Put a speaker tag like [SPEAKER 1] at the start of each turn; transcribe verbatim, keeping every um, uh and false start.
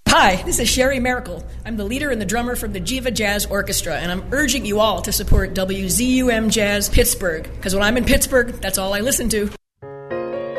[SPEAKER 1] Hi, this is Sherry Miracle. I'm the leader and the drummer from the Jiva Jazz Orchestra, and I'm urging you all to support W Z U M Jazz Pittsburgh, because when I'm in Pittsburgh, that's all I listen to.